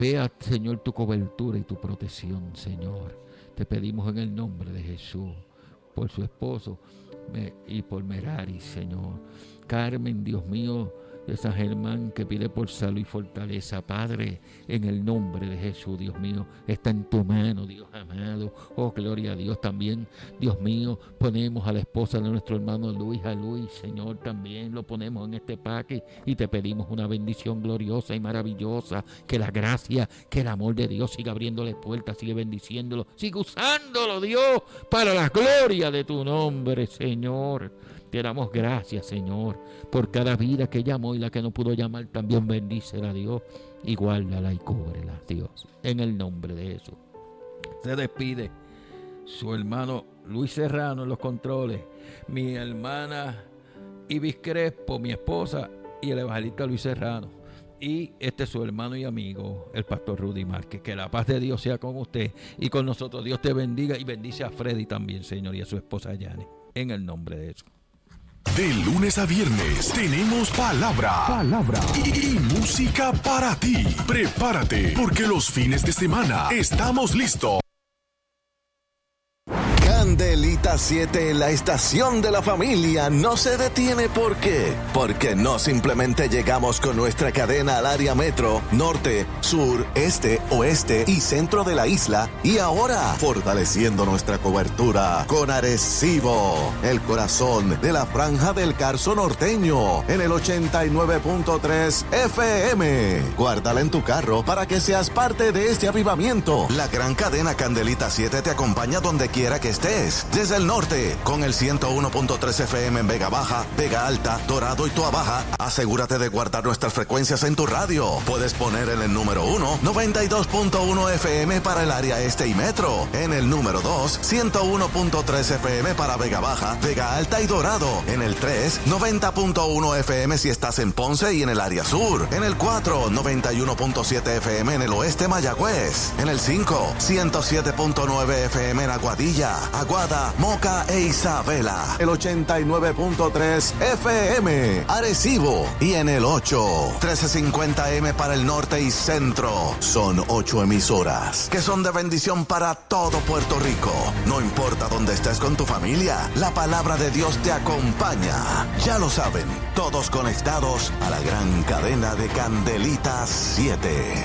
Vea, Señor, tu cobertura y tu protección, Señor. Te pedimos en el nombre de Jesús, por su esposo y por Merari, Señor. Carmen, Dios mío, de San Germán, que pide por salud y fortaleza. Padre, en el nombre de Jesús, Dios mío, está en tu mano, Dios amado. Oh, gloria a Dios también. Dios mío, ponemos a la esposa de nuestro hermano Luis, a Luis, Señor, también lo ponemos en este paquete y te pedimos una bendición gloriosa y maravillosa. Que la gracia, que el amor de Dios siga abriéndole puertas, sigue bendiciéndolo, sigue usándolo, Dios, para la gloria de tu nombre, Señor. Te damos gracias, Señor, por cada vida que llamó y la que no pudo llamar. También bendícela, Dios, y guárdala y cúbrela, Dios, en el nombre de Jesús. Se despide su hermano Luis Serrano en los controles, mi hermana Ibis Crespo, mi esposa, y el evangelista Luis Serrano. Y su hermano y amigo, el pastor Rudy Márquez. Que la paz de Dios sea con usted y con nosotros. Dios te bendiga y bendice a Freddy también, Señor, y a su esposa Yane, en el nombre de Jesús. De lunes a viernes tenemos palabra y música para ti. Prepárate, porque los fines de semana estamos listos. Candelita 7, la estación de la familia, no se detiene. ¿Por qué? Porque no simplemente llegamos con nuestra cadena al área metro, norte, sur, este, oeste y centro de la isla, y ahora fortaleciendo nuestra cobertura con Arecibo, el corazón de la franja del Carso norteño, en el 89.3 FM. Guárdala en tu carro para que seas parte de este avivamiento. La gran cadena Candelita 7 te acompaña donde quiera que estés. Desde el norte, con el 101.3 FM en Vega Baja, Vega Alta, Dorado y Toa Baja. Asegúrate de guardar nuestras frecuencias en tu radio. Puedes poner en el número 1, 92.1 FM para el área este y metro. En el número 2, 101.3 FM para Vega Baja, Vega Alta y Dorado. En el 3, 90.1 FM si estás en Ponce y en el área sur. En el 4, 91.7 FM en el oeste Mayagüez. En el 5, 107.9 FM en Aguadilla, Aguada, Moca e Isabela. El 89.3 FM, Arecibo. Y en el 8, 1350M para el norte y centro. Son 8 emisoras que son de bendición para todo Puerto Rico. No importa dónde estés con tu familia, la palabra de Dios te acompaña. Ya lo saben, todos conectados a la gran cadena de Candelita 7.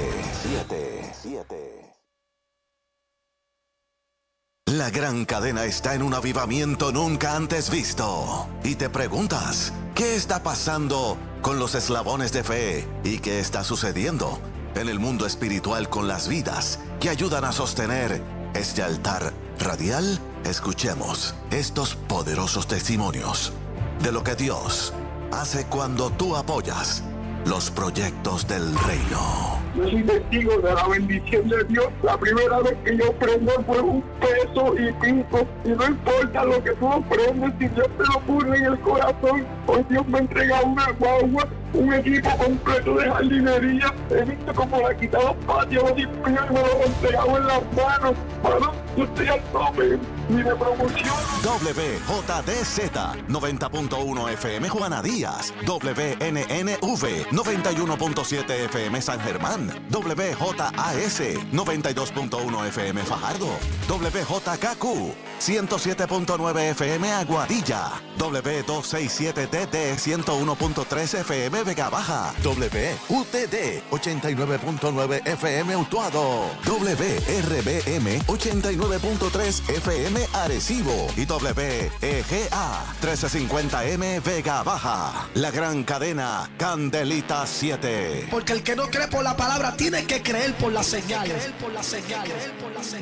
La gran cadena está en un avivamiento nunca antes visto. Y te preguntas, ¿qué está pasando con los eslabones de fe? ¿Y qué está sucediendo en el mundo espiritual con las vidas que ayudan a sostener este altar radial? Escuchemos estos poderosos testimonios de lo que Dios hace cuando tú apoyas los proyectos del reino. Yo soy testigo de la bendición de Dios. La primera vez que yo prendo fue un peso y pico. Y no importa lo que tú prendes, si Dios te lo pone en el corazón, hoy Dios me entrega una guagua, un equipo completo de jardinería. He visto como le ha quitado patios y me lo he entregado en las manos. Bueno, yo estoy al tope. Mi de promoción. WJDZ 90.1 FM Juana Díaz, WNNV 91.7 FM San Germán, WJAS 92.1 FM Fajardo, WJKQ 107.9 FM Aguadilla, W267TT 101.3 FM Vega Baja, WUTD 89.9 FM Utuado, WRBM 89.3 FM Arecibo y WEGA 1350M Vega Baja. La gran cadena Candelita 7. Porque el que no cree por la palabra tiene que creer por las señales.